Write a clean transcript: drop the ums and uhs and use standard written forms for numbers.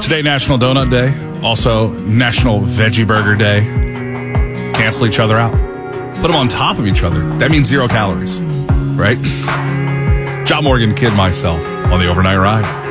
Today, National Donut Day. Also, National Veggie Burger Day. Cancel each other out. Put them on top of each other. That means 0 calories, right? John Morgan, Kid, myself on the Overnight Ride.